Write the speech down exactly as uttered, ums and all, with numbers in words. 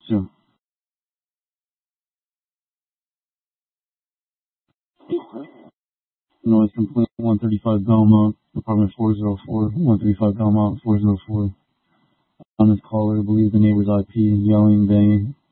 Sure. Noise complaint one thirty-five Belmont, apartment four oh four, one thirty-five Belmont, four oh four. On this caller believes the neighbor's I P, yelling, banging.